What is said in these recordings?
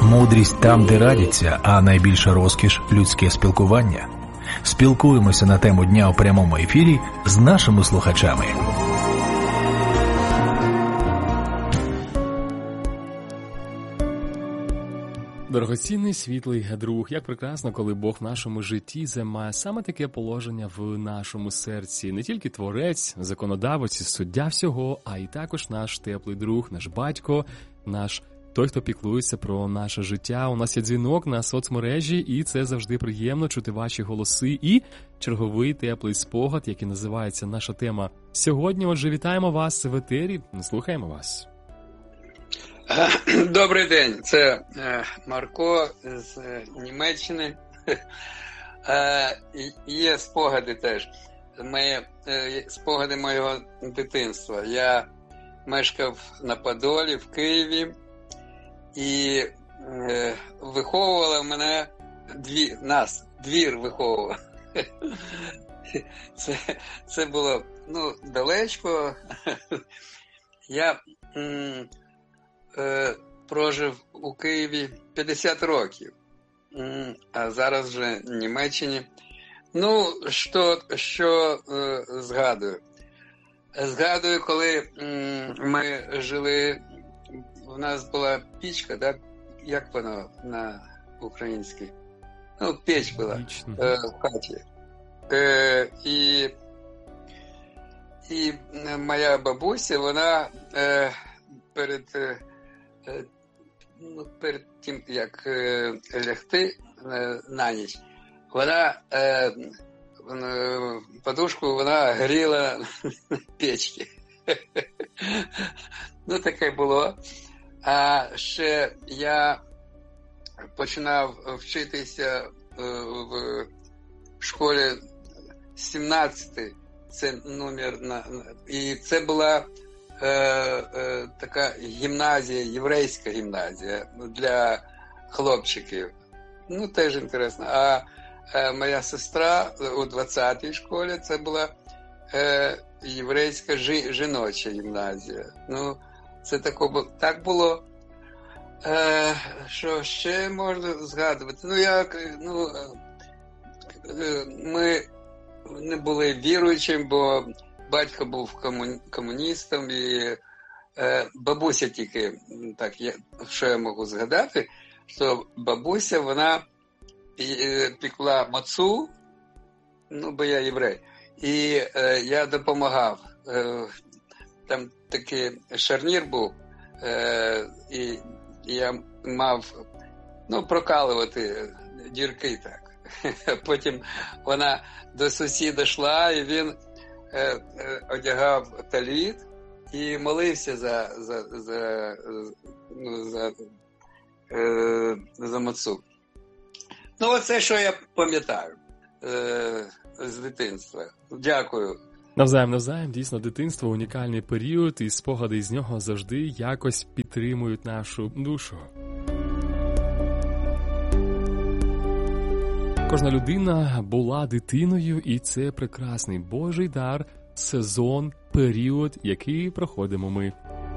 Мудрість там, де радяться, а найбільша розкіш – людське спілкування. Спілкуємося на тему дня у прямому ефірі з нашими слухачами. Дорогоцінний світлий друг, як прекрасно, коли Бог в нашому житті займає саме таке положення в нашому серці. Не тільки творець, законодавець, суддя всього, а й також наш теплий друг, наш батько, наш той, хто піклується про наше життя. У нас є дзвінок на соцмережі, і це завжди приємно чути ваші голоси і черговий теплий спогад, який називається наша тема сьогодні. Отже, вітаємо вас в етері, слухаємо вас. Добрий день, це Марко з Німеччини. Є спогади теж. Спогади моєго дитинства. Я мешкав на Подолі, в Києві, і виховувала мене двір виховував. Це було, далечко. Я прожив у Києві 50 років, а зараз вже в Німеччині. Що згадую? Згадую, коли ми жили, у нас була пічка, да? Як вона на українській? Печ була в хаті. І моя бабуся, вона перед тим, як лягти на ніч, вона подушку вона гріла на печці. Таке було. А ще я починав вчитися в школі 17, це номер, і це була така гімназія, єврейська гімназія для хлопчиків. Теж інтересно. А моя сестра у 20-й школі, це була єврейська жіноча гімназія. Це так було. Що ще можна згадувати? Ми не були віруючим, бо батько був комуністом, і бабуся тільки, що я можу згадати, що бабуся, вона пекла мацу, бо я єврей, і я допомагав. Там такий шарнір був, і я мав, прокалувати дірки так. Потім вона до сусіда йшла, і він одягав таліт і молився за мацу. Оце, що я пам'ятаю з дитинства. Дякую. Навзаєм, дійсно, дитинство – унікальний період, і спогади з нього завжди якось підтримують нашу душу. Кожна людина була дитиною, і це прекрасний Божий дар, сезон, період, який проходимо ми.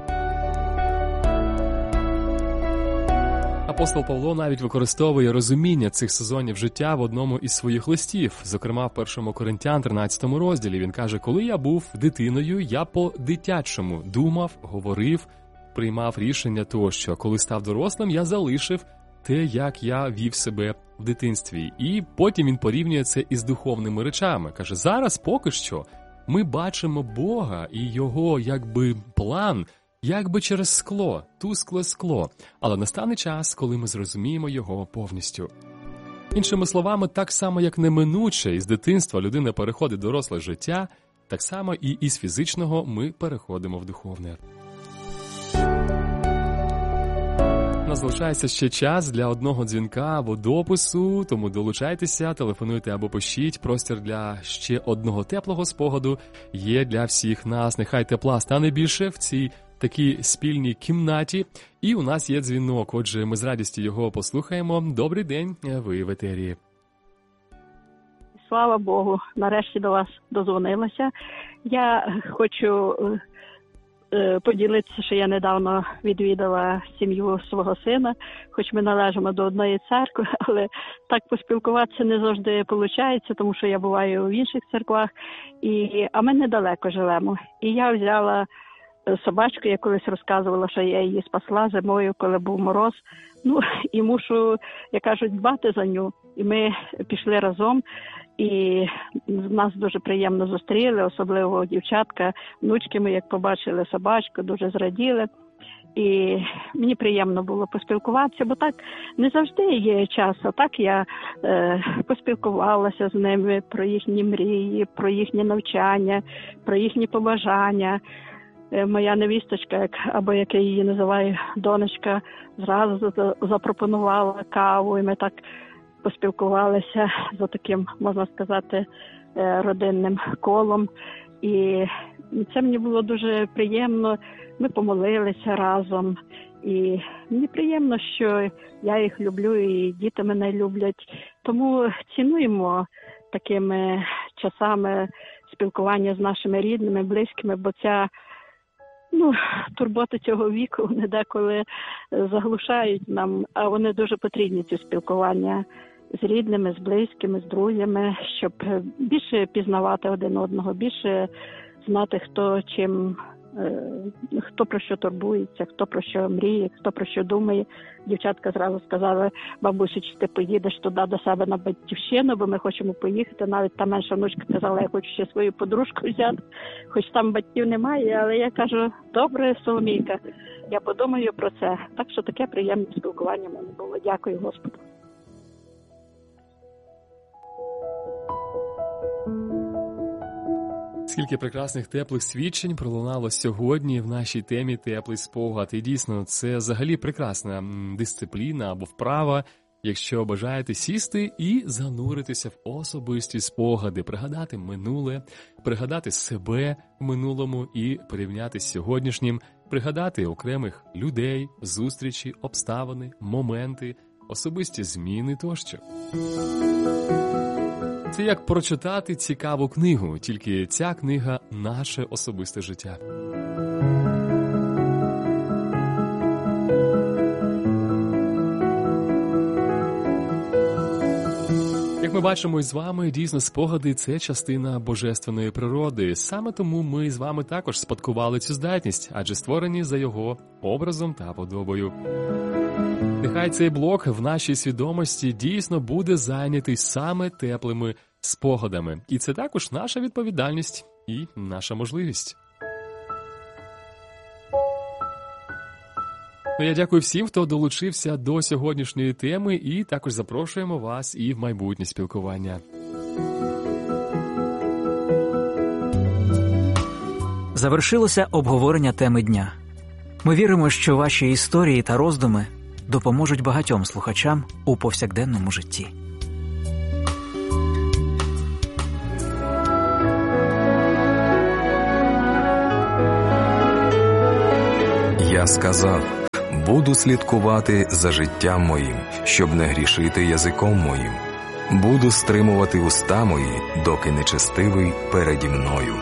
Апостол Павло навіть використовує розуміння цих сезонів життя в одному із своїх листів. Зокрема, в 1 Коринтян 13 розділі він каже: «Коли я був дитиною, я по-дитячому думав, говорив, приймав рішення тощо. Коли став дорослим, я залишив те, як я вів себе в дитинстві». І потім він порівнює це із духовними речами. Каже, зараз поки що ми бачимо Бога і Його, план, через скло, тускле скло. Але настане час, коли ми зрозуміємо Його повністю. Іншими словами, так само, як неминуче із дитинства людина переходить в доросле життя, так само і із фізичного ми переходимо в духовне. У нас залишається ще час для одного дзвінка або допису, тому долучайтеся, телефонуйте або пишіть. Простір для ще одного теплого спогаду є для всіх нас. Нехай тепла стане більше в цій такій спільній кімнаті. І у нас є дзвінок, отже, ми з радістю його послухаємо. Добрий день, ви в етері. Слава Богу, нарешті до вас дозвонилася. Я хочу поділитися, що я недавно відвідала сім'ю свого сина, хоч ми належимо до одної церкви, але так поспілкуватися не завжди виходить, тому що я буваю в інших церквах, а ми недалеко живемо. І я взяла собачку, я колись розказувала, що я її спасла зимою, коли був мороз. І мушу, як кажуть, дбати за ню. І ми пішли разом, і нас дуже приємно зустріли, особливо дівчатка, внучки ми, як побачили собачку, дуже зраділи. І мені приємно було поспілкуватися, бо так не завжди є час. А так я поспілкувалася з ними про їхні мрії, про їхнє навчання, про їхні побажання. Моя невісточка, або як я її називаю, донечка, зразу запропонувала каву, і ми так поспілкувалися за таким, можна сказати, родинним колом. І це мені було дуже приємно. Ми помолилися разом. І мені приємно, що я їх люблю, і діти мене люблять. Тому цінуємо такими часами спілкування з нашими рідними, близькими, бо ця турботи цього віку вони деколи заглушають нам, а вони дуже потрібні, ці спілкування з рідними, з близькими, з друзями, щоб більше пізнавати один одного, більше знати, хто про що турбується, хто про що мріє, хто про що думає. Дівчатка зразу сказали: бабусю, чи ти поїдеш туди до себе на батьківщину, бо ми хочемо поїхати. Навіть та менша внучка казала: я хочу ще свою подружку взяти, хоч там батьків немає. Але я кажу: добре, Соломійка, я подумаю про це. Так що таке приємне спілкування в мене було. Дякую Господу. Скільки прекрасних теплих свідчень пролунало сьогодні в нашій темі «Теплий спогад». І дійсно, це взагалі прекрасна дисципліна або вправа, якщо бажаєте сісти і зануритися в особисті спогади, пригадати минуле, пригадати себе в минулому і порівняти з сьогоднішнім, пригадати окремих людей, зустрічі, обставини, моменти, особисті зміни тощо. Це як прочитати цікаву книгу, тільки ця книга – наше особисте життя. Як ми бачимо із вами, дійсно спогади – це частина божественної природи. Саме тому ми з вами також спадкували цю здатність, адже створені за його образом та подобою. Нехай цей блок в нашій свідомості дійсно буде зайнятий саме теплими спогадами. І це також наша відповідальність і наша можливість. Я дякую всім, хто долучився до сьогоднішньої теми, і також запрошуємо вас і в майбутнє спілкування. Завершилося обговорення теми дня. Ми віримо, що ваші історії та роздуми допоможуть багатьом слухачам у повсякденному житті. Я сказав: буду слідкувати за життям моїм, щоб не грішити язиком моїм. Буду стримувати уста мої, доки нечестивий переді мною.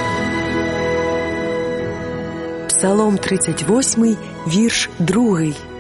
Псалом 38, вірш 2.